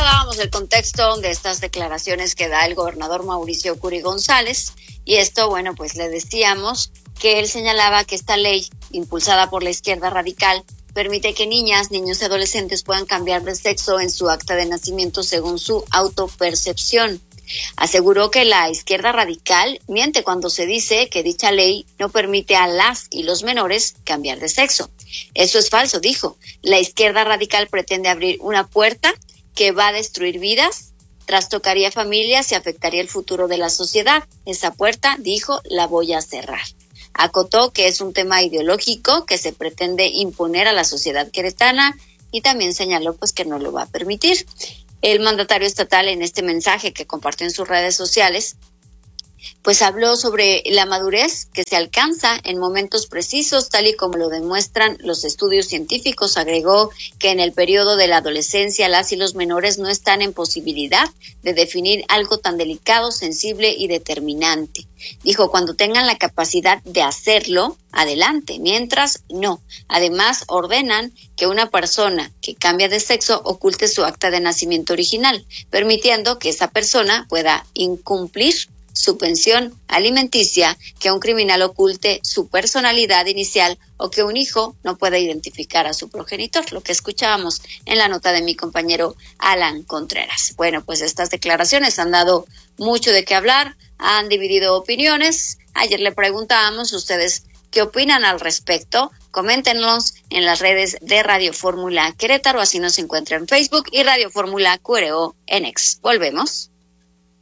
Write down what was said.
dábamos el contexto de estas declaraciones que da el gobernador Mauricio Curi González, y esto, bueno, pues le decíamos que él señalaba que esta ley, impulsada por la izquierda radical, permite que niñas, niños y adolescentes puedan cambiar de sexo en su acta de nacimiento según su autopercepción. Aseguró que la izquierda radical miente cuando se dice que dicha ley no permite a las y los menores cambiar de sexo. Eso es falso, dijo. La izquierda radical pretende abrir una puerta que va a destruir vidas, trastocaría familias y afectaría el futuro de la sociedad. Esa puerta, dijo, la voy a cerrar. Acotó que es un tema ideológico que se pretende imponer a la sociedad queretana y también señaló pues que no lo va a permitir. El mandatario estatal, en este mensaje que compartió en sus redes sociales, pues habló sobre la madurez que se alcanza en momentos precisos, tal y como lo demuestran los estudios científicos. Agregó que en el periodo de la adolescencia las y los menores no están en posibilidad de definir algo tan delicado, sensible y determinante. Dijo, cuando tengan la capacidad de hacerlo, adelante, mientras no. Además, ordenan que una persona que cambia de sexo oculte su acta de nacimiento original, permitiendo que esa persona pueda incumplir su pensión alimenticia, que un criminal oculte su personalidad inicial o que un hijo no pueda identificar a su progenitor, lo que escuchábamos en la nota de mi compañero Alan Contreras. Bueno, pues estas declaraciones han dado mucho de qué hablar, han dividido opiniones. Ayer le preguntábamos, ¿ustedes qué opinan al respecto? Coméntenos en las redes de Radio Fórmula Querétaro, así nos encuentra en Facebook, y Radio Fórmula QRO en X. Volvemos.